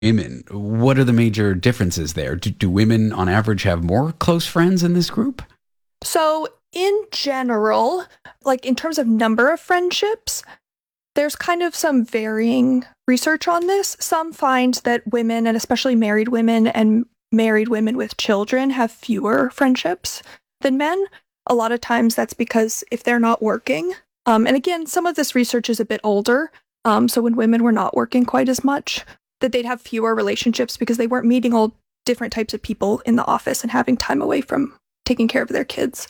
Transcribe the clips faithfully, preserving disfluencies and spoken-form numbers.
women. What are the major differences there? Do, do women on average have more close friends in this group? So in general, like in terms of number of friendships, there's kind of some varying research on this. Some find that women, and especially married women and married women with children, have fewer friendships than men. A lot of times that's because if they're not working, um, and again, some of this research is a bit older, um, so when women were not working quite as much, that they'd have fewer relationships because they weren't meeting all different types of people in the office and having time away from taking care of their kids.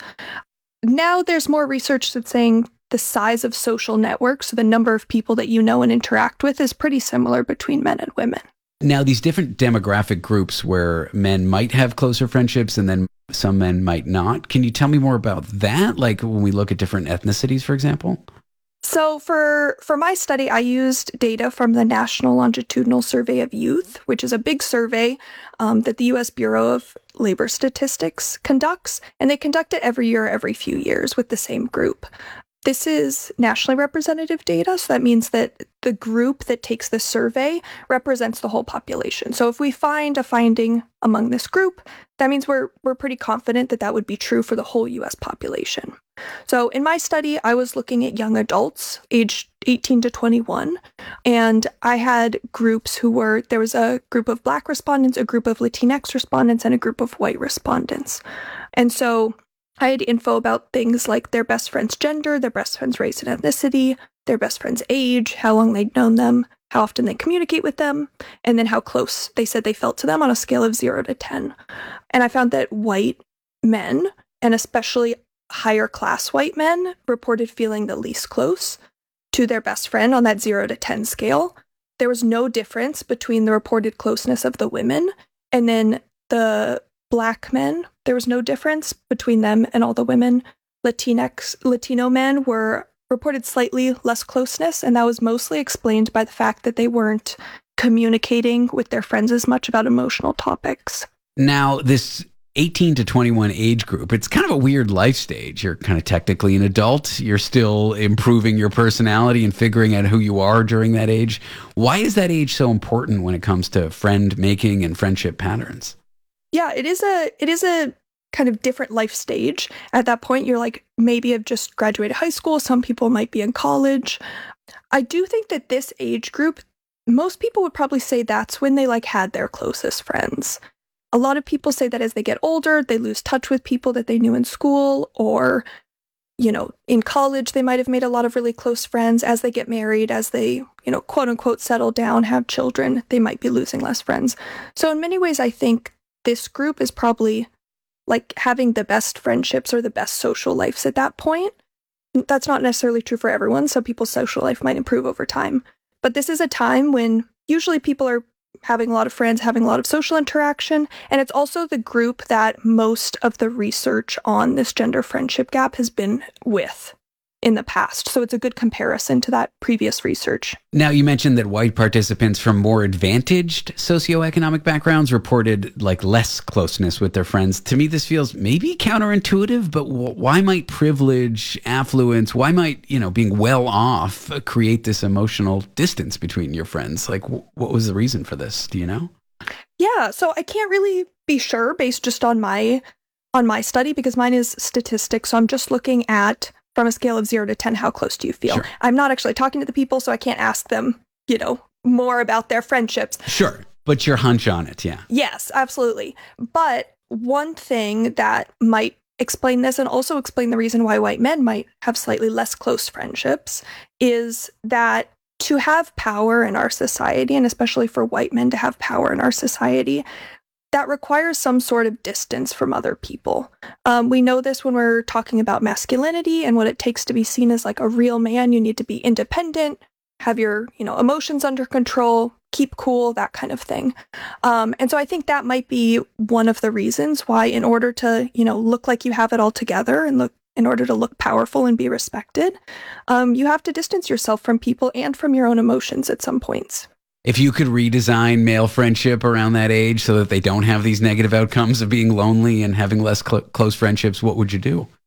Now there's more research that's saying the size of social networks, so the number of people that you know and interact with, is pretty similar between men and women. Now, these different demographic groups where men might have closer friendships and then some men might not. Can you tell me more about that? Like when we look at different ethnicities, for example? So for, for my study, I used data from the National Longitudinal Survey of Youth, which is a big survey um, that the U S Bureau of Labor Statistics conducts. And they conduct it every year, every few years with the same group. This is nationally representative data, so that means that the group that takes the survey represents the whole population. So if we find a finding among this group, that means we're we're pretty confident that that would be true for the whole U S population. So in my study, I was looking at young adults aged eighteen to twenty-one, and I had groups who were, there was a group of Black respondents, a group of Latinx respondents, and a group of white respondents. And so I had info about things like their best friend's gender, their best friend's race and ethnicity, their best friend's age, how long they'd known them, how often they communicate with them, and then how close they said they felt to them on a scale of zero to ten. And I found that white men, and especially higher class white men, reported feeling the least close to their best friend on that zero to ten scale. There was no difference between the reported closeness of the women and then the Black men. There was no difference between them and all the women. Latinx, Latino men were reported slightly less closeness, and that was mostly explained by the fact that they weren't communicating with their friends as much about emotional topics. Now, this eighteen to twenty-one age group, it's kind of a weird life stage. You're kind of technically an adult. You're still improving your personality and figuring out who you are during that age. Why is that age so important when it comes to friend making and friendship patterns? Yeah, it is a it is a kind of different life stage. At that point, you're like maybe have just graduated high school. Some people might be in college. I do think that this age group, most people would probably say that's when they like had their closest friends. A lot of people say that as they get older, they lose touch with people that they knew in school, or, you know, in college, they might have made a lot of really close friends. As they get married, as they, you know, quote unquote, settle down, have children, they might be losing less friends. So in many ways, I think this group is probably like having the best friendships or the best social lives at that point. That's not necessarily true for everyone. Some people's social life might improve over time. But this is a time when usually people are having a lot of friends, having a lot of social interaction. And it's also the group that most of the research on this gender friendship gap has been with in the past. So it's a good comparison to that previous research. Now, you mentioned that white participants from more advantaged socioeconomic backgrounds reported like less closeness with their friends. To me, this feels maybe counterintuitive, but w- why might privilege, affluence, why might, you know, being well off create this emotional distance between your friends? Like, w- what was the reason for this? Do you know? Yeah, so I can't really be sure based just on my on my study because mine is statistics. So I'm just looking at from a scale of zero to ten, how close do you feel? Sure. I'm not actually talking to the people, so I can't ask them, you know, more about their friendships. Sure. But your hunch on it, yeah. Yes, absolutely. But one thing that might explain this and also explain the reason why white men might have slightly less close friendships is that to have power in our society, and especially for white men to have power in our society, that requires some sort of distance from other people. Um, we know this when we're talking about masculinity and what it takes to be seen as like a real man. You need to be independent, have your, you know, emotions under control, keep cool, that kind of thing. Um, and so I think that might be one of the reasons why, in order to, you know, look like you have it all together and look, in order to look powerful and be respected, um, you have to distance yourself from people and from your own emotions at some points. If you could redesign male friendship around that age so that they don't have these negative outcomes of being lonely and having less cl- close friendships, what would you do?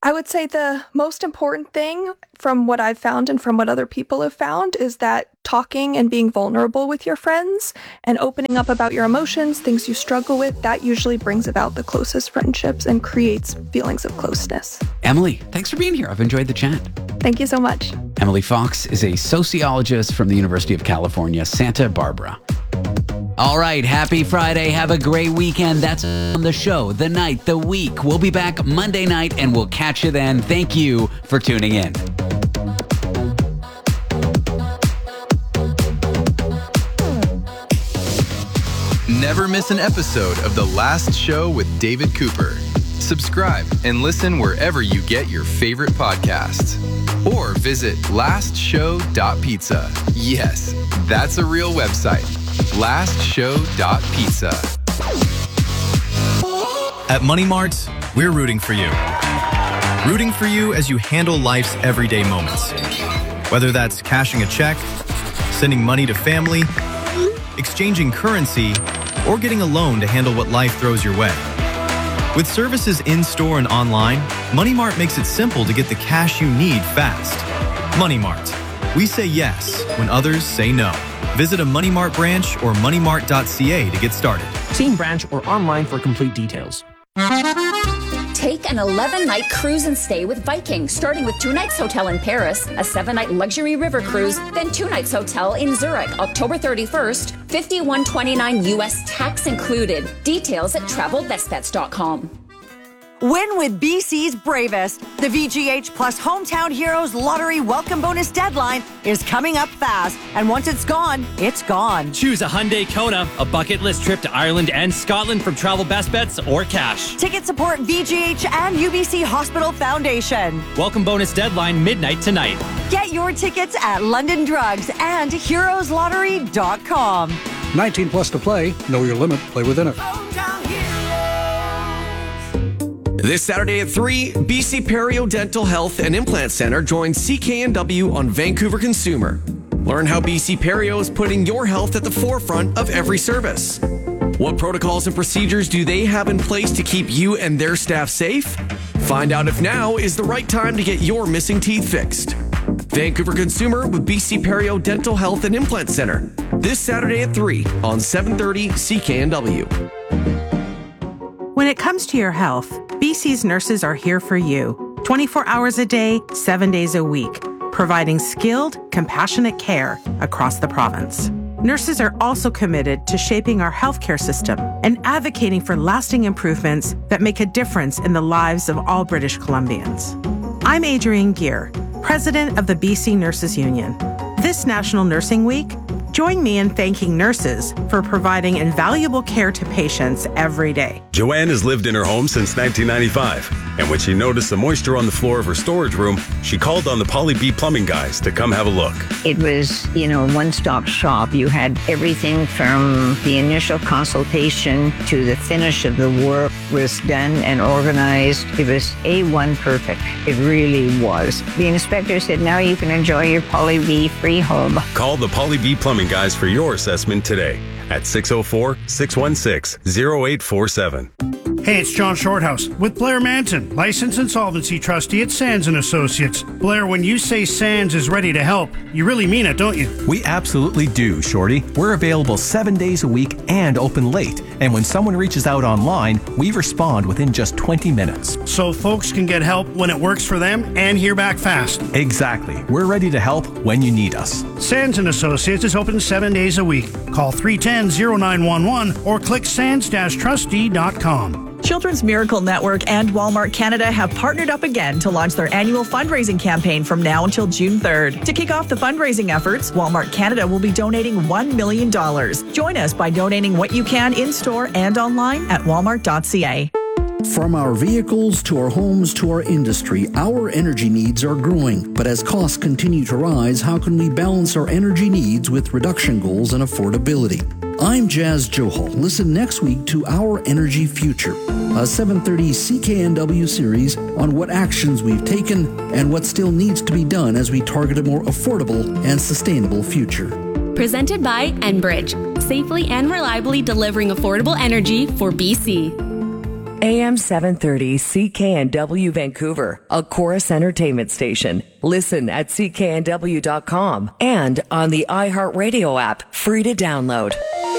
I would say the most important thing from what I've found and from what other people have found is that talking and being vulnerable with your friends and opening up about your emotions, things you struggle with, that usually brings about the closest friendships and creates feelings of closeness. Emily, thanks for being here. I've enjoyed the chat. Thank you so much. Emily Fox is a sociologist from the University of California, Santa Barbara. All right, happy Friday. Have a great weekend. That's on the show, the night, the week. We'll be back Monday night, and we'll catch you then. Thank you for tuning in. Never miss an episode of The Last Show with David Cooper. Subscribe and listen wherever you get your favorite podcasts. Or visit last show dot pizza. Yes, that's a real website. last show dot pizza. At Money Mart, we're rooting for you. Rooting for you as you handle life's everyday moments. Whether that's cashing a check, sending money to family, exchanging currency, or getting a loan to handle what life throws your way. With services in-store and online, Money Mart makes it simple to get the cash you need fast. Money Mart. We say yes when others say no. Visit a Money Mart branch or money mart dot c a to get started. See in branch or online for complete details. Take an eleven-night cruise and stay with Viking, starting with two nights hotel in Paris, a seven-night luxury river cruise, then two nights hotel in Zurich, October thirty-first, fifty-one twenty-nine U S tax included. Details at travel best bets dot com. Win with B C's bravest. The V G H Plus Hometown Heroes Lottery Welcome Bonus deadline is coming up fast. And once it's gone, it's gone. Choose a Hyundai Kona, a bucket list trip to Ireland and Scotland from Travel Best Bets or cash. Tickets support V G H and U B C Hospital Foundation. Welcome bonus deadline midnight tonight. Get your tickets at London Drugs and heroes lottery dot com. nineteen plus to play. Know your limit. Play within it. This Saturday at three, B C Perio Dental Health and Implant Center joins C K N W on Vancouver Consumer. Learn how B C Perio is putting your health at the forefront of every service. What protocols and procedures do they have in place to keep you and their staff safe? Find out if now is the right time to get your missing teeth fixed. Vancouver Consumer with B C Perio Dental Health and Implant Center. This Saturday at three on seven thirty C K N W. When it comes to your health, B C's nurses are here for you, twenty-four hours a day, seven days a week, providing skilled, compassionate care across the province. Nurses are also committed to shaping our healthcare system and advocating for lasting improvements that make a difference in the lives of all British Columbians. I'm Adrienne Gear, president of the B C Nurses Union. This National Nursing Week, join me in thanking nurses for providing invaluable care to patients every day. Joanne has lived in her home since nineteen ninety-five, and when she noticed the moisture on the floor of her storage room, she called on the Polly B plumbing guys to come have a look. It was, you know, a one-stop shop. You had everything from the initial consultation to the finish of the work was done and organized. It was A one perfect. It really was. The inspector said, now you can enjoy your Polly B free home. Call the Polly B plumbing guys for your assessment today at six oh four, six one six, oh eight four seven. Hey, it's John Shorthouse with Blair Manton, licensed insolvency trustee at Sands and Associates. Blair, when you say Sands is ready to help, you really mean it, don't you? We absolutely do, Shorty. We're available seven days a week and open late. And when someone reaches out online, we respond within just twenty minutes. So folks can get help when it works for them and hear back fast. Exactly. We're ready to help when you need us. Sands and Associates is open seven days a week. Call three one zero, oh nine one one or click sands dash trustee dot com. Children's Miracle Network and Walmart Canada have partnered up again to launch their annual fundraising campaign from now until June third. To kick off the fundraising efforts, Walmart Canada will be donating one million dollars. Join us by donating what you can in-store and online at walmart dot c a. From our vehicles to our homes to our industry, our energy needs are growing. But as costs continue to rise, how can we balance our energy needs with reduction goals and affordability? I'm Jazz Johal. Listen next week to Our Energy Future, a seven thirty C K N W series on what actions we've taken and what still needs to be done as we target a more affordable and sustainable future. Presented by Enbridge, safely and reliably delivering affordable energy for B C. A M seven thirty C K N W Vancouver, a Chorus Entertainment station. Listen at C K N W dot com and on the iHeartRadio app, free to download.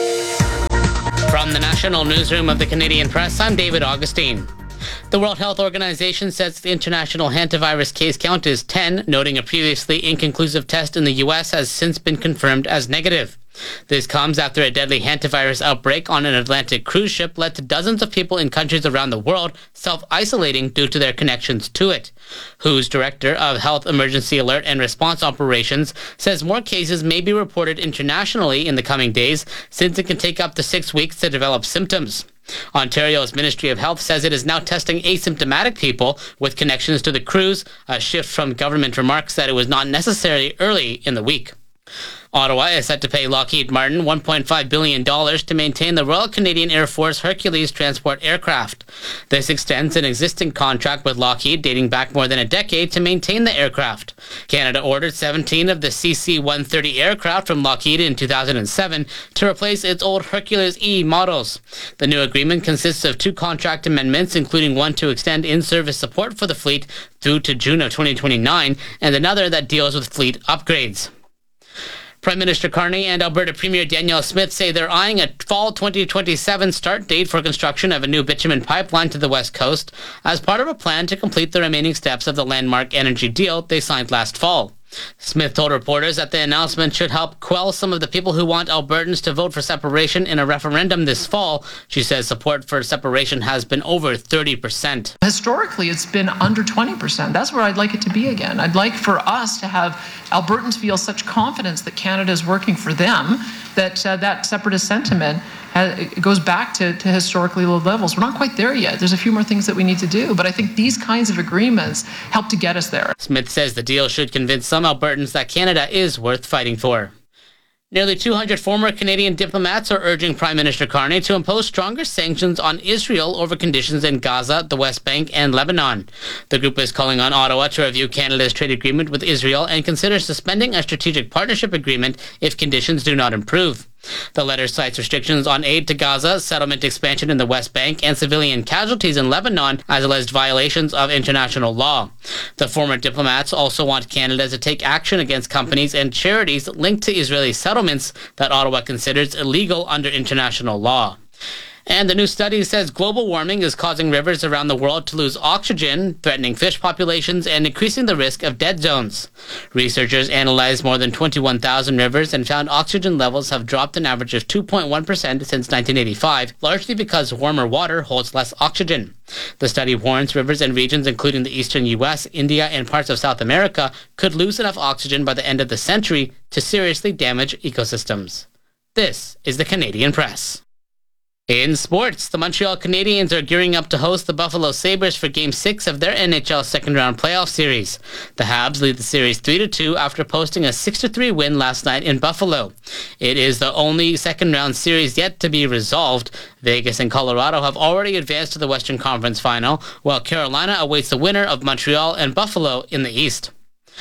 From the National Newsroom of the Canadian Press, I'm David Augustine. The World Health Organization says the international hantavirus case count is ten, noting a previously inconclusive test in the U S has since been confirmed as negative. This comes after a deadly hantavirus outbreak on an Atlantic cruise ship led to dozens of people in countries around the world self-isolating due to their connections to it. W H O's Director of Health Emergency Alert and Response Operations says more cases may be reported internationally in the coming days, since it can take up to six weeks to develop symptoms. Ontario's Ministry of Health says it is now testing asymptomatic people with connections to the cruise, a shift from government remarks that it was not necessary early in the week. Ottawa is set to pay Lockheed Martin one point five billion dollars to maintain the Royal Canadian Air Force Hercules transport aircraft. This extends an existing contract with Lockheed dating back more than a decade to maintain the aircraft. Canada ordered seventeen of the C C one thirty aircraft from Lockheed in two thousand seven to replace its old Hercules E models. The new agreement consists of two contract amendments, including one to extend in-service support for the fleet through to June of twenty twenty-nine, and another that deals with fleet upgrades. Prime Minister Carney and Alberta Premier Danielle Smith say they're eyeing a fall twenty twenty-seven start date for construction of a new bitumen pipeline to the West Coast as part of a plan to complete the remaining steps of the landmark energy deal they signed last fall. Smith told reporters that the announcement should help quell some of the people who want Albertans to vote for separation in a referendum this fall. She says support for separation has been over thirty percent. Historically, it's been under twenty percent. That's where I'd like it to be again. I'd like for us to have Albertans feel such confidence that Canada is working for them that uh, that separatist sentiment has, it goes back to, to historically low levels. We're not quite there yet. There's a few more things that we need to do, but I think these kinds of agreements help to get us there. Smith says the deal should convince some Albertans that Canada is worth fighting for. Nearly two hundred former Canadian diplomats are urging Prime Minister Carney to impose stronger sanctions on Israel over conditions in Gaza, the West Bank, and Lebanon. The group is calling on Ottawa to review Canada's trade agreement with Israel and consider suspending a strategic partnership agreement if conditions do not improve. The letter cites restrictions on aid to Gaza, settlement expansion in the West Bank, and civilian casualties in Lebanon as alleged violations of international law. The former diplomats also want Canada to take action against companies and charities linked to Israeli settlements that Ottawa considers illegal under international law. And the new study says global warming is causing rivers around the world to lose oxygen, threatening fish populations and increasing the risk of dead zones. Researchers analyzed more than twenty-one thousand rivers and found oxygen levels have dropped an average of two point one percent since nineteen eighty-five, largely because warmer water holds less oxygen. The study warns rivers and regions including the eastern U S, India, and parts of South America could lose enough oxygen by the end of the century to seriously damage ecosystems. This is the Canadian Press. In sports, the Montreal Canadiens are gearing up to host the Buffalo Sabres for Game six of their N H L second-round playoff series. The Habs lead the series three to two after posting a six to three win last night in Buffalo. It is the only second-round series yet to be resolved. Vegas and Colorado have already advanced to the Western Conference Final, while Carolina awaits the winner of Montreal and Buffalo in the East.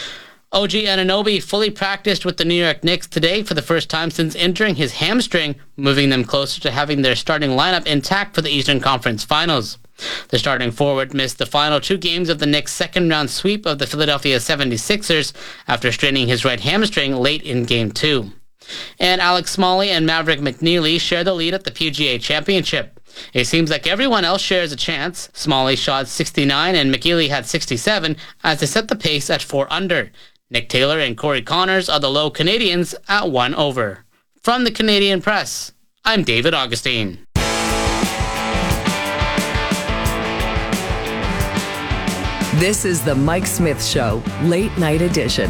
O G Anunoby fully practiced with the New York Knicks today for the first time since injuring his hamstring, moving them closer to having their starting lineup intact for the Eastern Conference Finals. The starting forward missed the final two games of the Knicks' second-round sweep of the Philadelphia seventy-sixers after straining his right hamstring late in Game two. And Alex Smalley and Maverick McNeely share the lead at the P G A Championship. It seems like everyone else shares a chance. Smalley shot sixty-nine and McNeely had sixty-seven as they set the pace at four under. Nick Taylor and Corey Connors are the low Canadians at one over. From the Canadian Press, I'm David Augustine. This is the Mike Smith Show, Late Night Edition.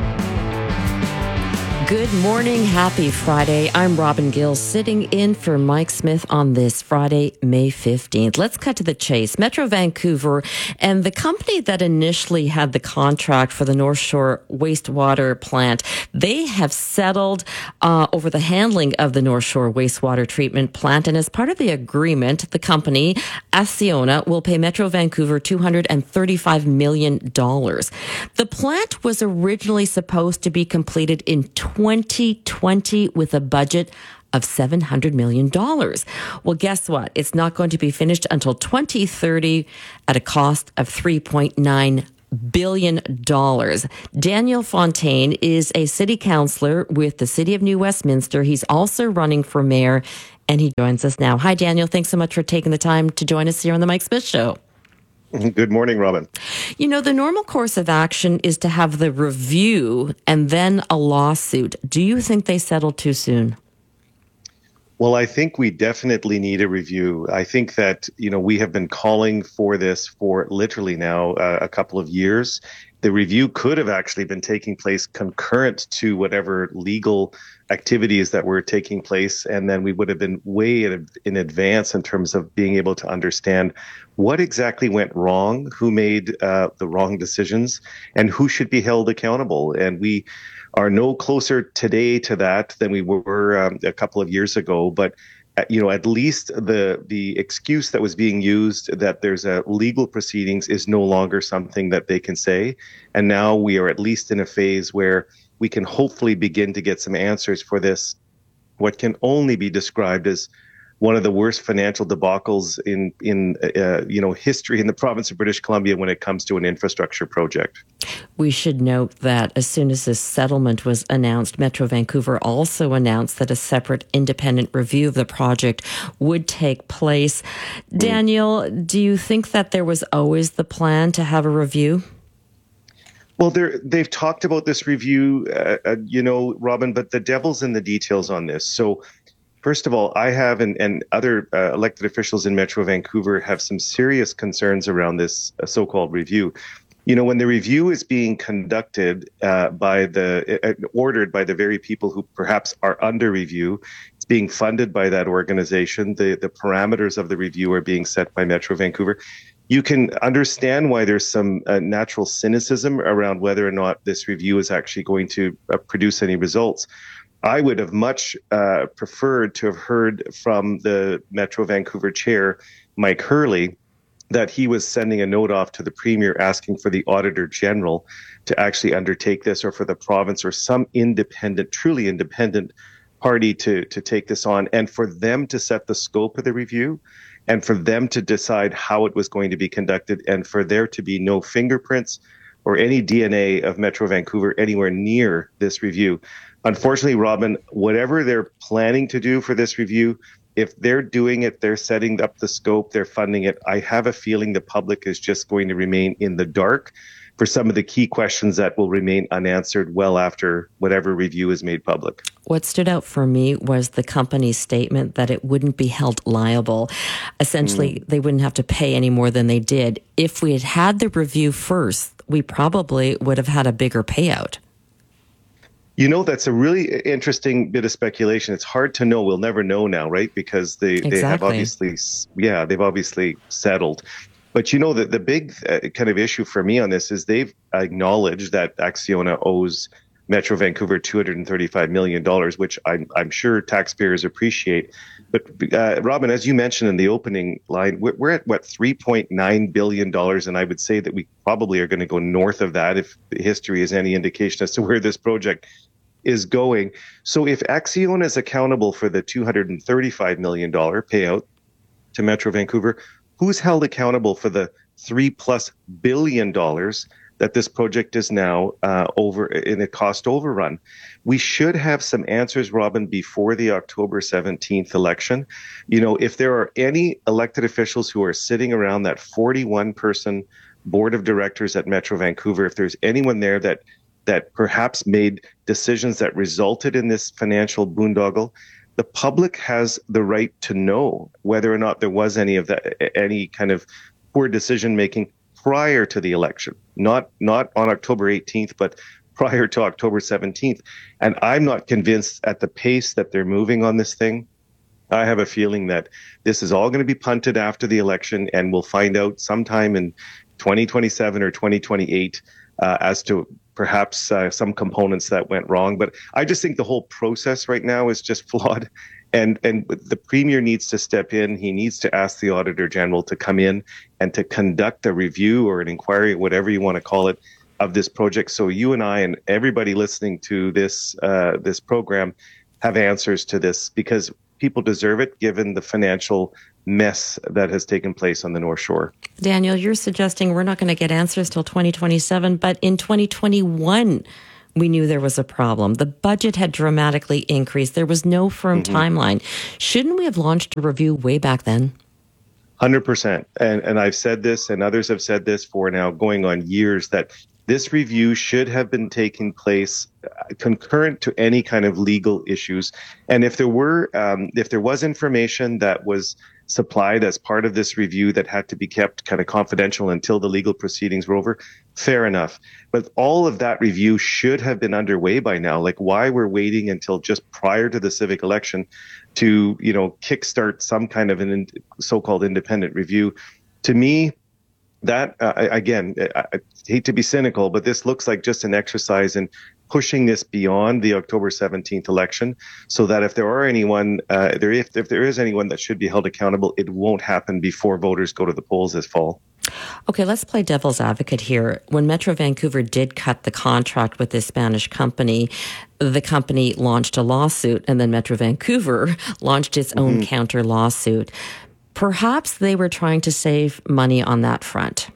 Good morning. Happy Friday. I'm Robin Gill sitting in for Mike Smith on this Friday, May fifteenth. Let's cut to the chase. Metro Vancouver and the company that initially had the contract for the North Shore wastewater plant, they have settled uh, over the handling of the North Shore wastewater treatment plant. And as part of the agreement, the company, Acciona, will pay Metro Vancouver two hundred thirty-five million dollars. The plant was originally supposed to be completed in twenty twenty with a budget of seven hundred million dollars. Well, guess what? It's not going to be finished until twenty thirty at a cost of three point nine billion dollars. Daniel Fontaine is a city councillor with the City of New Westminster. He's also running for mayor, and he joins us now. Hi, Daniel. Thanks so much for taking the time to join us here on the Mike Smith Show. Good morning, Robin. You know, the normal course of action is to have the review and then a lawsuit. Do you think they settled too soon? Well, I think we definitely need a review. I think that, you know, we have been calling for this for literally now uh, a couple of years. The review could have actually been taking place concurrent to whatever legal activities that were taking place, and then we would have been way in, in advance in terms of being able to understand what exactly went wrong, who made uh, the wrong decisions, and who should be held accountable. And we are no closer today to that than we were um, a couple of years ago. But uh, you know, at least the the excuse that was being used that there's a legal proceedings is no longer something that they can say. And now we are at least in a phase where we can hopefully begin to get some answers for this, what can only be described as one of the worst financial debacles in in uh, you know history in the province of British Columbia when it comes to an infrastructure project. We should note that as soon as this settlement was announced, Metro Vancouver also announced that a separate independent review of the project would take place. Mm. Daniel, do you think that there was always the plan to have a review? Well, they've talked about this review, uh, uh, you know, Robin, but the devil's in the details on this. So, first of all, I have and, and other uh, elected officials in Metro Vancouver have some serious concerns around this uh, so-called review. You know, when the review is being conducted uh, by the, uh, ordered by the very people who perhaps are under review, it's being funded by that organization. The, the parameters of the review are being set by Metro Vancouver. You can understand why there's some uh, natural cynicism around whether or not this review is actually going to uh, produce any results. I would have much uh, preferred to have heard from the Metro Vancouver chair, Mike Hurley, that he was sending a note off to the Premier asking for the Auditor General to actually undertake this, or for the province or some independent, truly independent party to, to take this on, and for them to set the scope of the review, and for them to decide how it was going to be conducted, and for there to be no fingerprints or any D N A of Metro Vancouver anywhere near this review. Unfortunately, Robin, whatever they're planning to do for this review, if they're doing it, they're setting up the scope, they're funding it, I have a feeling the public is just going to remain in the dark for some of the key questions that will remain unanswered well after whatever review is made public. What stood out for me was the company's statement that it wouldn't be held liable. Essentially, mm. they wouldn't have to pay any more than they did. If we had had the review first, we probably would have had a bigger payout. You know, that's a really interesting bit of speculation. It's hard to know. We'll never know now, right? Because they, exactly. they have obviously, yeah, they've obviously settled. But you know, the, the big uh, kind of issue for me on this is they've acknowledged that Acciona owes Metro Vancouver two hundred thirty-five million dollars, which I'm, I'm sure taxpayers appreciate. But uh, Robin, as you mentioned in the opening line, we're, we're at, what, three point nine billion dollars, and I would say that we probably are going to go north of that if history is any indication as to where this project is going. So if Acciona is accountable for the two hundred thirty-five million dollars payout to Metro Vancouver, who's held accountable for the three plus billion dollars that this project is now uh, over in a cost overrun? We should have some answers, Robin, before the October seventeenth election. You know, if there are any elected officials who are sitting around that forty-one person board of directors at Metro Vancouver, if there's anyone there that that perhaps made decisions that resulted in this financial boondoggle, the public has the right to know whether or not there was any of that, any kind of poor decision making prior to the election, not not on October eighteenth, but prior to October seventeenth. And I'm not convinced at the pace that they're moving on this thing. I have a feeling that this is all going to be punted after the election, and we'll find out sometime in twenty twenty-seven or twenty twenty-eight uh, as to perhaps uh, some components that went wrong. But I just think the whole process right now is just flawed. And and the Premier needs to step in. He needs to ask the Auditor General to come in and to conduct a review or an inquiry, whatever you want to call it, of this project. So you and I and everybody listening to this uh, this program have answers to this, because people deserve it given the financial mess that has taken place on the North Shore. Daniel, you're suggesting we're not going to get answers till twenty twenty-seven, but in twenty twenty-one, we knew there was a problem. The budget had dramatically increased. There was no firm mm-hmm. timeline. Shouldn't we have launched a review way back then? one hundred percent. And, and I've said this, and others have said this for now going on years, that this review should have been taking place concurrent to any kind of legal issues. And if there were, um, if there was information that was supplied as part of this review that had to be kept kind of confidential until the legal proceedings were over, fair enough. But all of that review should have been underway by now. Like, why we're waiting until just prior to the civic election to, you know, kickstart some kind of an in, so-called independent review? To me, that, uh, again, I, I hate to be cynical, but this looks like just an exercise in pushing this beyond the October seventeenth election, so that if there are anyone, uh, there if, if there is anyone that should be held accountable, it won't happen before voters go to the polls this fall. Okay, let's play devil's advocate here. When Metro Vancouver did cut the contract with this Spanish company, the company launched a lawsuit, and then Metro Vancouver launched its own mm-hmm. counter lawsuit. Perhaps they were trying to save money on that front.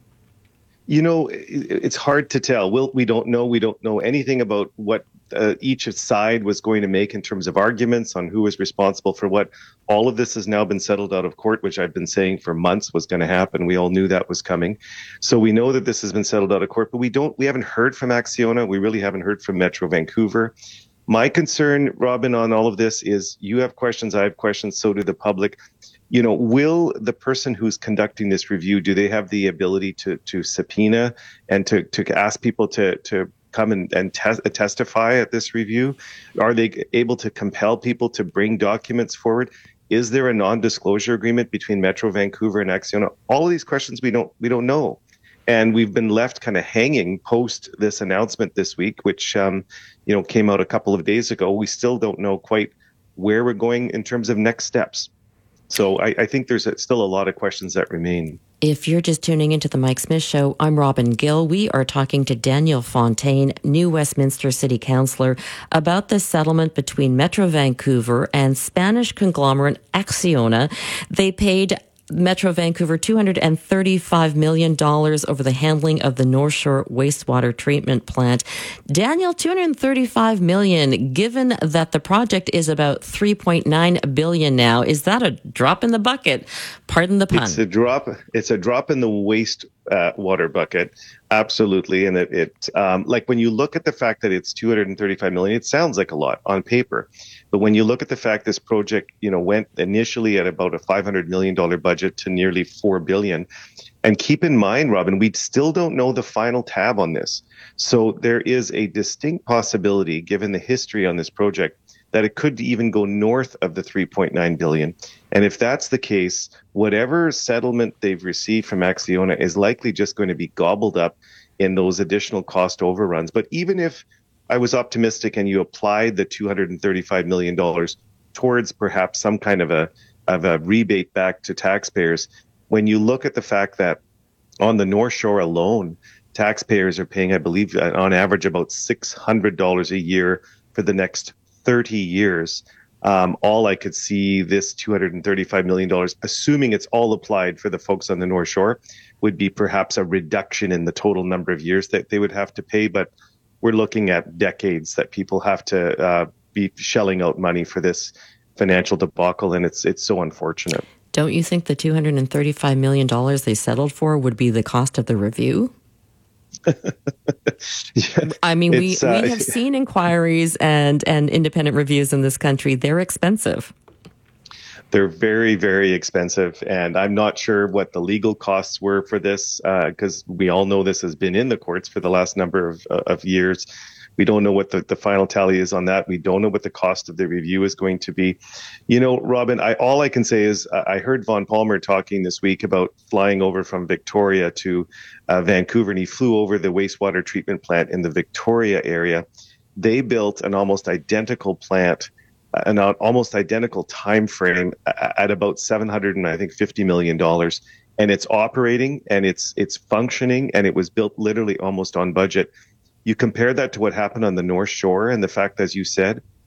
You know, it's hard to tell. We'll, we don't know. We don't know anything about what uh, each side was going to make in terms of arguments on who was responsible for what. All of this has now been settled out of court, which I've been saying for months was going to happen. We all knew that was coming. So we know that this has been settled out of court, but we don't. We haven't heard from Acciona. We really haven't heard from Metro Vancouver. My concern, Robin, on all of this is you have questions, I have questions, so do the public. You know, will the person who's conducting this review, do they have the ability to to subpoena and to, to ask people to, to come and, and te- testify at this review? Are they able to compel people to bring documents forward? Is there a non-disclosure agreement between Metro Vancouver and Acciona? All of these questions we don't we don't know. And we've been left kind of hanging post this announcement this week, which, um, you know, came out a couple of days ago. We still don't know quite where we're going in terms of next steps. So I, I think there's a, still a lot of questions that remain. If you're just tuning into the Mike Smith Show, I'm Robin Gill. We are talking to Daniel Fontaine, new Westminster City Councillor, about the settlement between Metro Vancouver and Spanish conglomerate Acciona. They paid Metro Vancouver two hundred thirty-five million dollars over the handling of the North Shore wastewater treatment plant. Daniel, two hundred thirty-five million dollars, given that the project is about three point nine billion dollars now, is that a drop in the bucket? Pardon the pun. It's a drop. It's a drop in the waste uh, water bucket. Absolutely. And it, it um, like when you look at the fact that it's two hundred thirty-five million dollars, it sounds like a lot on paper. But when you look at the fact this project, you know, went initially at about a five hundred million dollars budget to nearly four billion dollars. And keep in mind, Robin, we still don't know the final tab on this. So there is a distinct possibility, given the history on this project, that it could even go north of the three point nine billion dollars. And if that's the case, whatever settlement they've received from Acciona is likely just going to be gobbled up in those additional cost overruns. But even if I was optimistic and you applied the two hundred thirty-five million dollars towards perhaps some kind of a of a rebate back to taxpayers, when you look at the fact that on the North Shore alone, taxpayers are paying, I believe, on average about six hundred dollars a year for the next thirty years. Um, all I could see this two hundred thirty-five million dollars, assuming it's all applied for the folks on the North Shore, would be perhaps a reduction in the total number of years that they would have to pay. But we're looking at decades that people have to uh, be shelling out money for this financial debacle, and it's it's so unfortunate. Don't you think the two hundred thirty-five million dollars they settled for would be the cost of the review? yeah, I mean, we, uh, we have seen inquiries and, and independent reviews in this country. They're expensive. They're very, very expensive. And I'm not sure what the legal costs were for this, because uh, we all know this has been in the courts for the last number of, uh, of years. We don't know what the, the final tally is on that. We don't know what the cost of the review is going to be. You know, Robin, I, all I can say is uh, I heard Vaughn Palmer talking this week about flying over from Victoria to uh, Vancouver, and he flew over the wastewater treatment plant in the Victoria area. They built an almost identical plant, an almost identical time frame at about seven hundred and I think fifty million dollars, and it's operating and it's it's functioning, and it was built literally almost on budget. You compare that to what happened on the North Shore and the fact, as you said,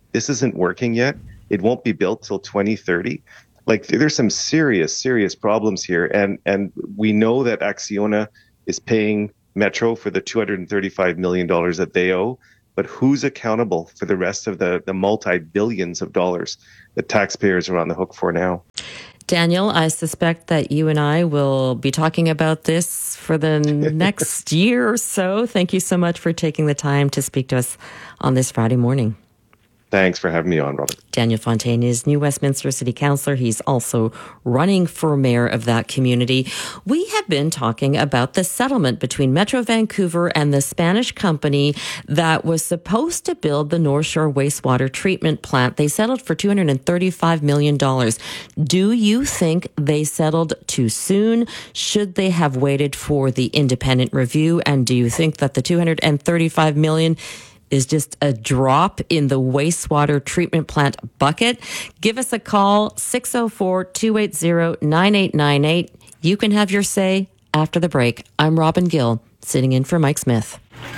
this isn't working yet. It won't be built till twenty thirty. Like, there's some serious, serious problems here. And, and we know that Acciona is paying Metro for the two hundred thirty-five million dollars that they owe. But who's accountable for the rest of the, the multi-billions of dollars that taxpayers are on the hook for now? Daniel, I suspect that you and I will be talking about this for the next year or so. Thank you so much for taking the time to speak to us on this Friday morning. Thanks for having me on, Robin. Daniel Fontaine is New Westminster City Councillor. He's also running for mayor of that community. We have been talking about the settlement between Metro Vancouver and the Spanish company that was supposed to build the North Shore wastewater treatment plant. They settled for two hundred thirty-five million dollars. Do you think they settled too soon? Should they have waited for the independent review? And do you think that the two hundred thirty-five million dollars is just a drop in the wastewater treatment plant bucket? Give us a call, six oh four, two eight zero, nine eight nine eight. You can have your say after the break. I'm Robin Gill, sitting in for Mike Smith.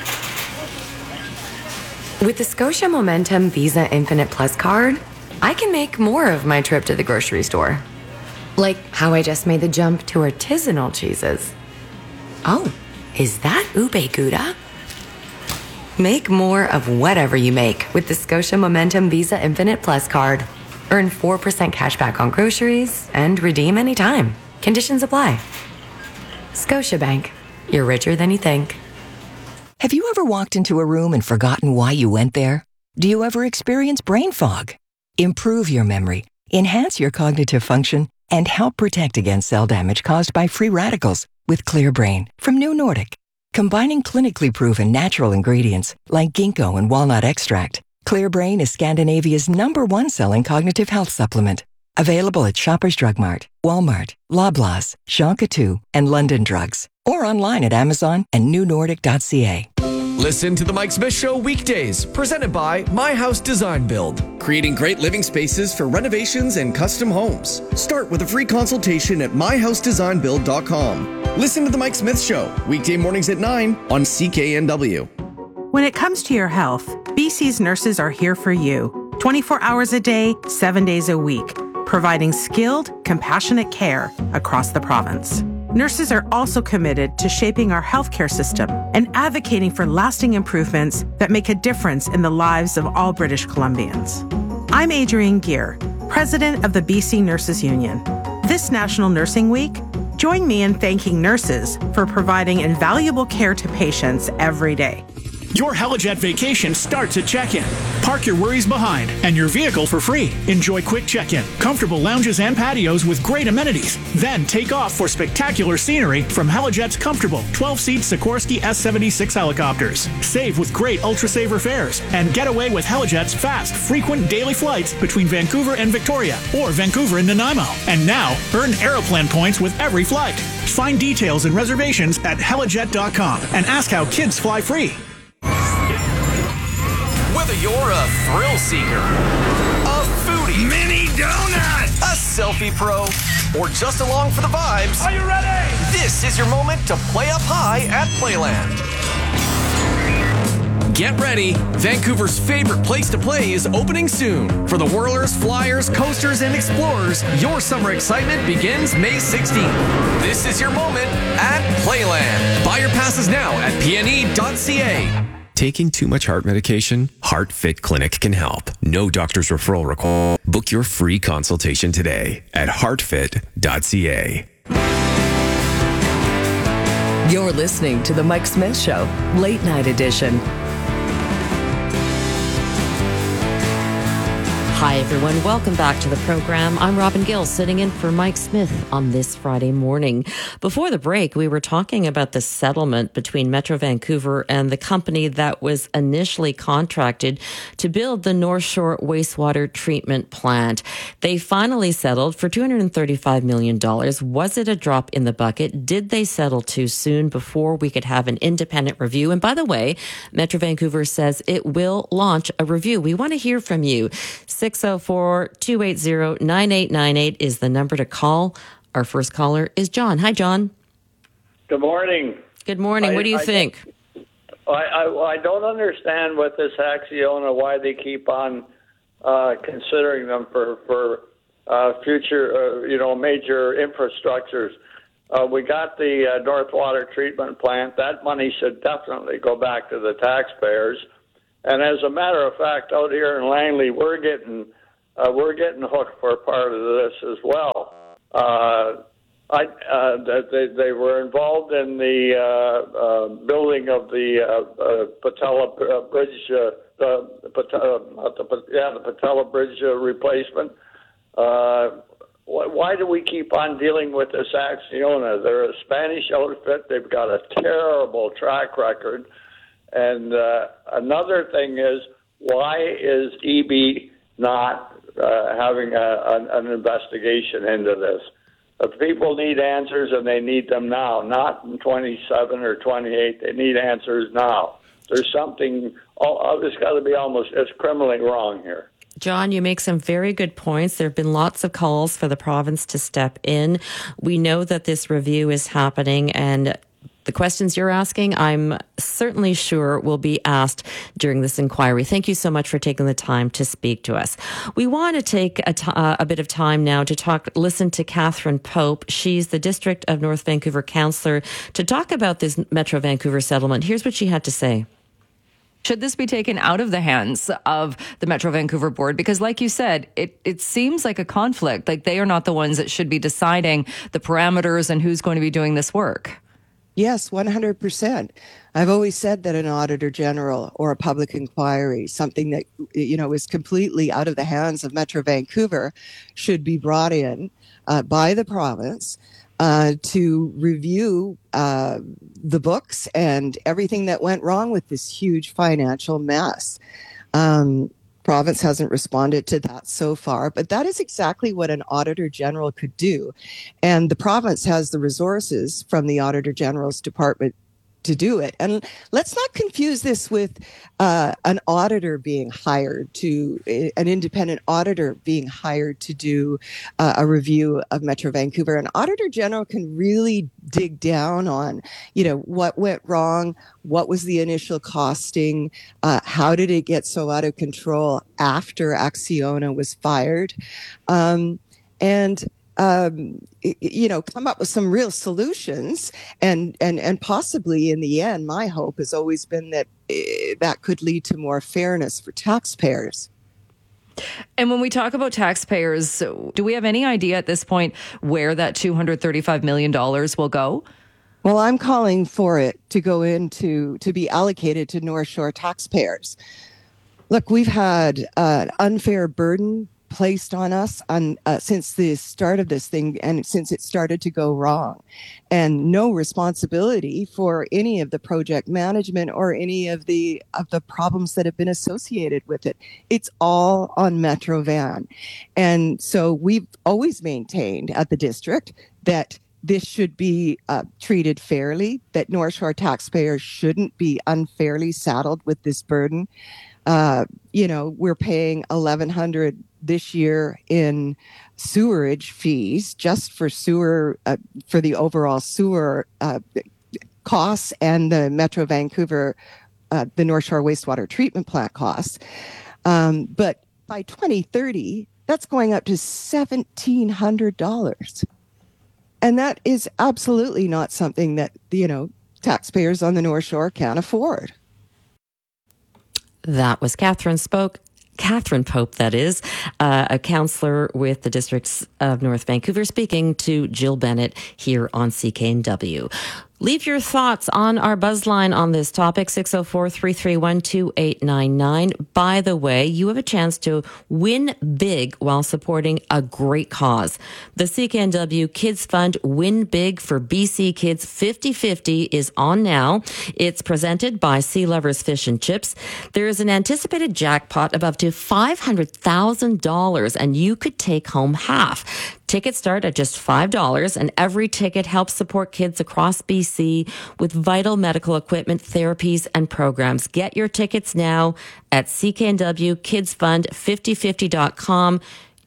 With the Scotia Momentum Visa Infinite Plus card, I can make more of my trip to the grocery store. Like how I just made the jump to artisanal cheeses. Oh, is that ube gouda? Make more of whatever you make with the Scotia Momentum Visa Infinite Plus card. Earn four percent cash back on groceries and redeem anytime. Conditions apply. Scotiabank. You're richer than you think. Have you ever walked into a room and forgotten why you went there? Do you ever experience brain fog? Improve your memory, enhance your cognitive function, and help protect against cell damage caused by free radicals with Clear Brain from New Nordic. Combining clinically proven natural ingredients like ginkgo and walnut extract, Clear Brain is Scandinavia's number one selling cognitive health supplement. Available at Shoppers Drug Mart, Walmart, Loblaws, Jean Coutu, and London Drugs. Or online at Amazon and new nordic dot c a. Listen to The Mike Smith Show weekdays, presented by My House Design Build. Creating great living spaces for renovations and custom homes. Start with a free consultation at my house design build dot com. Listen to The Mike Smith Show, weekday mornings at nine on C K N W. When it comes to your health, B C's nurses are here for you. twenty-four hours a day, seven days a week, providing skilled, compassionate care across the province. Nurses are also committed to shaping our healthcare system and advocating for lasting improvements that make a difference in the lives of all British Columbians. I'm Adrienne Gear, president of the B C Nurses Union. This National Nursing Week, join me in thanking nurses for providing invaluable care to patients every day. Your Helijet vacation starts at check-in. Park your worries behind and your vehicle for free. Enjoy quick check-in, comfortable lounges and patios with great amenities. Then take off for spectacular scenery from Helijet's comfortable twelve-seat Sikorsky S seventy-six helicopters. Save with great Ultra-Saver fares and get away with Helijet's fast, frequent daily flights between Vancouver and Victoria or Vancouver and Nanaimo. And now, earn Aeroplan points with every flight. Find details and reservations at helijet dot com and ask how kids fly free. Whether you're a thrill seeker, a foodie, mini donut, a selfie pro, or just along for the vibes, are you ready? This is your moment to play up high at Playland. Get ready. Vancouver's favorite place to play is opening soon. For the whirlers, flyers, coasters, and explorers, your summer excitement begins May sixteenth. This is your moment at Playland. Buy your passes now at p n e dot c a. Taking too much heart medication? HeartFit Clinic can help. No doctor's referral required. Book your free consultation today at heart fit dot c a. You're listening to The Mike Smith Show, Late Night Edition. Hi, everyone. Welcome back to the program. I'm Robin Gill, sitting in for Mike Smith on this Friday morning. Before the break, we were talking about the settlement between Metro Vancouver and the company that was initially contracted to build the North Shore wastewater treatment plant. They finally settled for two hundred thirty-five million dollars. Was it a drop in the bucket? Did they settle too soon before we could have an independent review? And by the way, Metro Vancouver says it will launch a review. We want to hear from you. six oh four, two eight zero, nine eight nine eight is the number to call. Our first caller is John. Hi, John. Good morning. Good morning. I, what do you I, think? I, I, I don't understand with this Acciona, why they keep on uh, considering them for for uh, future, uh, you know, major infrastructures. Uh, we got the uh, North Water Treatment Plant. That money should definitely go back to the taxpayers. And as a matter of fact, out here in Langley, we're getting uh, we're getting hooked for part of this as well. Uh, I uh, they they were involved in the uh, uh, building of the uh, uh, Patella Bridge, uh, the Patella, the, yeah, the Patella Bridge uh, replacement. Uh, why do we keep on dealing with this Acciona? They're a Spanish outfit. They've got a terrible track record. And uh, another thing is, why is E B not uh, having a, an, an investigation into this? Uh, people need answers, and they need them now, not in twenty-seven or twenty-eight. They need answers now. There's something, oh, it's got to be almost, it's criminally wrong here. John, you make some very good points. There have been lots of calls for the province to step in. We know that this review is happening, and the questions you're asking, I'm certainly sure will be asked during this inquiry. Thank you so much for taking the time to speak to us. We want to take a, t- uh, a bit of time now to talk, listen to Catherine Pope. She's the District of North Vancouver councillor, to talk about this Metro Vancouver settlement. Here's what she had to say. Should this be taken out of the hands of the Metro Vancouver board? Because like you said, it, it seems like a conflict. Like they are not the ones that should be deciding the parameters and who's going to be doing this work. Yes, one hundred percent. I've always said that an auditor general or a public inquiry, something that, you know, is completely out of the hands of Metro Vancouver, should be brought in uh, by the province uh, to review uh, the books and everything that went wrong with this huge financial mess. Um, province hasn't responded to that so far, but that is exactly what an auditor general could do. And the province has the resources from the auditor general's department to do it. And let's not confuse this with uh, an auditor being hired to, an independent auditor being hired to do uh, a review of Metro Vancouver. An auditor general can really dig down on, you know, what went wrong, what was the initial costing, uh, how did it get so out of control after Acciona was fired, um, and Um, you know, come up with some real solutions, and, and, and possibly in the end, my hope has always been that uh, that could lead to more fairness for taxpayers. And when we talk about taxpayers, do we have any idea at this point where that two hundred thirty-five million dollars will go? Well, I'm calling for it to go into, to be allocated to North Shore taxpayers. Look, we've had uh, an unfair burden placed on us on uh, since the start of this thing, and since it started to go wrong, and no responsibility for any of the project management or any of the of the problems that have been associated with it. It's all on Metro Van. And so we've always maintained at the district that this should be uh, treated fairly, that North Shore taxpayers shouldn't be unfairly saddled with this burden. Uh, you know, we're paying eleven hundred dollars this year in sewerage fees just for sewer, uh, for the overall sewer uh, costs and the Metro Vancouver, uh, the North Shore wastewater treatment plant costs. Um, but by twenty thirty, that's going up to seventeen hundred dollars. And that is absolutely not something that, you know, taxpayers on the North Shore can afford. That was Catherine Spoke. Catherine Pope, that is, uh, a councillor with the districts of North Vancouver, speaking to Jill Bennett here on C K N W. Leave your thoughts on our buzzline on this topic, six oh four, three three one, two eight nine nine. By the way, you have a chance to win big while supporting a great cause. The C K N W Kids Fund Win Big for B C Kids fifty fifty is on now. It's presented by Sea Lovers Fish and Chips. There is an anticipated jackpot of up to five hundred thousand dollars, and you could take home half. Tickets start at just five dollars, and every ticket helps support kids across B C with vital medical equipment, therapies, and programs. Get your tickets now at C K N W Kids Fund fifty fifty dot com.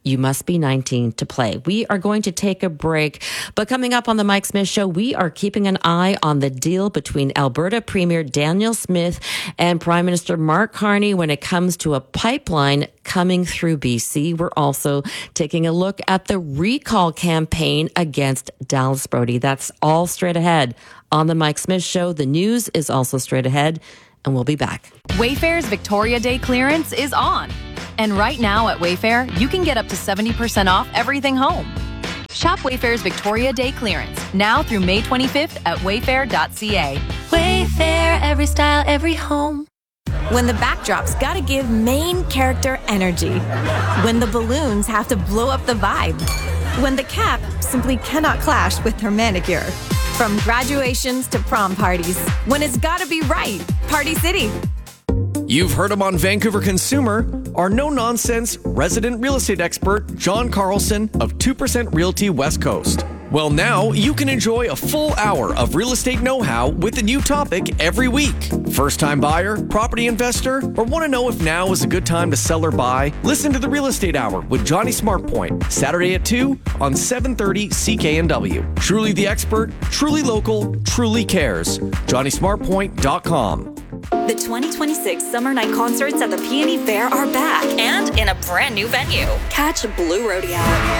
You must be nineteen to play. We are going to take a break, but coming up on the Mike Smith Show, we are keeping an eye on the deal between Alberta Premier Danielle Smith and Prime Minister Mark Carney when it comes to a pipeline coming through B C. We're also taking a look at the recall campaign against Dallas Brody. That's all straight ahead on the Mike Smith Show. The news is also straight ahead, and we'll be back. Wayfair's Victoria Day clearance is on. And right now at Wayfair, you can get up to seventy percent off everything home. Shop Wayfair's Victoria Day clearance now through May twenty-fifth at wayfair dot c a. Wayfair, every style, every home. When the backdrop's gotta give main character energy. When the balloons have to blow up the vibe. When the cap simply cannot clash with her manicure. From graduations to prom parties. When it's gotta be right. Party City. You've heard him on Vancouver Consumer, our no-nonsense resident real estate expert, John Carlson of two percent Realty West Coast. Well, now you can enjoy a full hour of real estate know-how with a new topic every week. First-time buyer, property investor, or want to know if now is a good time to sell or buy? Listen to the Real Estate Hour with Johnny Smartpoint, Saturday at two on seven thirty C K N W. Truly the expert, truly local, truly cares. Johnny Smartpoint dot com. The twenty twenty-six Summer Night Concerts at the Peony Fair are back and in a brand new venue. Catch Blue Rodeo,